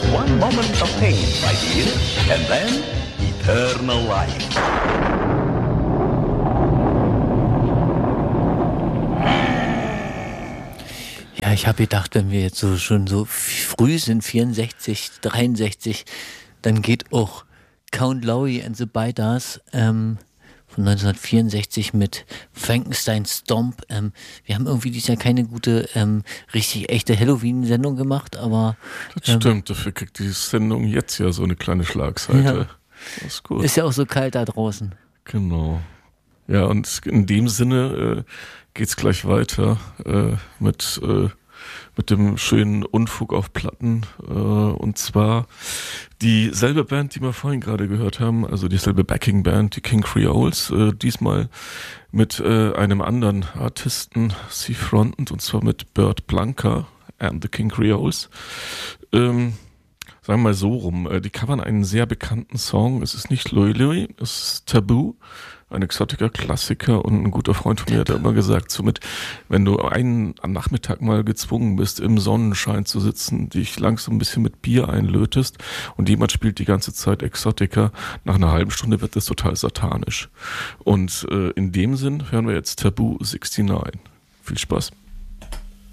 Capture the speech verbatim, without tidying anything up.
one moment of pain, my dear, and then eternal life. Ja, ich habe gedacht, wenn wir jetzt so schon so früh sind, vierundsechzig, dreiundsechzig, dann geht auch Count Lowry and the Biters ähm, von neunzehnhundertvierundsechzig mit Frankenstein Stomp. Ähm, wir haben irgendwie dieses Jahr keine gute, ähm, richtig echte Halloween-Sendung gemacht, aber... Das ähm, stimmt, dafür kriegt die Sendung jetzt ja so eine kleine Schlagseite. Ja. Das ist gut. Ist ja auch so kalt da draußen. Genau. Ja, und in dem Sinne äh, geht's gleich weiter äh, mit... Äh, mit dem schönen Unfug auf Platten, äh, und zwar dieselbe Band, die wir vorhin gerade gehört haben, also dieselbe Backing-Band, die King Creoles, äh, diesmal mit äh, einem anderen Artisten, sie frontend, und zwar mit Bert Blanca and the King Creoles. Ähm, sagen wir mal so rum, äh, die covern einen sehr bekannten Song, es ist nicht Louie Louie, es ist Taboo, ein Exotica-Klassiker, und ein guter Freund von mir hat immer gesagt, somit, wenn du einen am Nachmittag mal gezwungen bist, im Sonnenschein zu sitzen, dich langsam ein bisschen mit Bier einlötest und jemand spielt die ganze Zeit Exotica, nach einer halben Stunde wird das total satanisch. Und äh, in dem Sinn hören wir jetzt Taboo neunundsechzig. Viel Spaß.